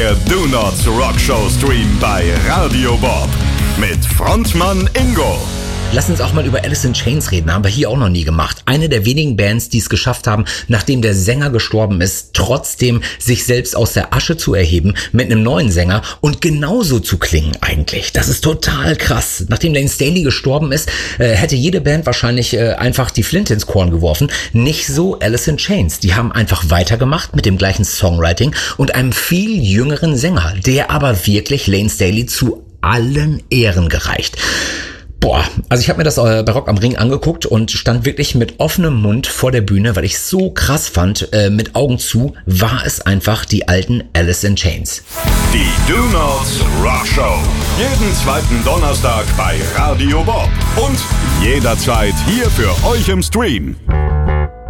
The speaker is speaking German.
Der Do Not Rock Show Stream bei Radio Bob mit Frontmann Ingo. Lass uns auch mal über Alice in Chains reden, haben wir hier auch noch nie gemacht. Eine der wenigen Bands, die es geschafft haben, nachdem der Sänger gestorben ist, trotzdem sich selbst aus der Asche zu erheben mit einem neuen Sänger und genauso zu klingen eigentlich. Das ist total krass. Nachdem Layne Staley gestorben ist, hätte jede Band wahrscheinlich einfach die Flinte ins Korn geworfen. Nicht so Alice in Chains. Die haben einfach weitergemacht mit dem gleichen Songwriting und einem viel jüngeren Sänger, der aber wirklich Layne Staley zu allen Ehren gereicht. Boah, also ich habe mir das bei Rock am Ring angeguckt und stand wirklich mit offenem Mund vor der Bühne, weil ich es so krass fand, mit Augen zu, war es einfach die alten Alice in Chains. Die Do Not Rock Show. Jeden zweiten Donnerstag bei Radio Bob. Und jederzeit hier für euch im Stream.